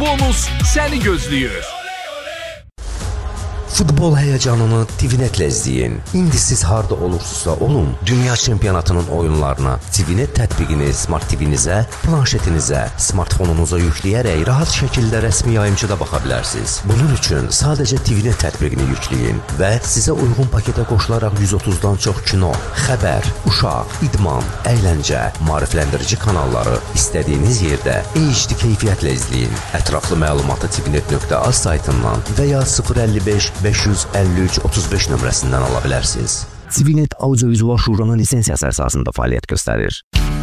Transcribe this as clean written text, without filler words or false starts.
bonus səni gözləyir. Futbol həyəcanını TVNet-lə izləyin. İndi siz harda olursunuzsa olun, dünya çempionatının oyunlarına TVNet tətbiqini Smart TV-nizə, planşetinizə, smartfonunuza yükləyərək rahat şəkildə rəsmi yayımçıda baxa bilərsiniz. Bunun üçün sadəcə TVNet tətbiqini yükləyin və sizə uyğun paketə qoşularaq 130-dan çox kino, xəbər, uşaq, idman, əyləncə, maarifləndirici kanalları istədiyiniz yerdə HD keyfiyyətlə izləyin. Ətraflı məlumatı tvnet.az saytından və ya 055 553 35 nömrəsindən ala bilərsiniz. TVNet Audiovizual Şuranın lisensiyası əsasında fəaliyyət göstərir.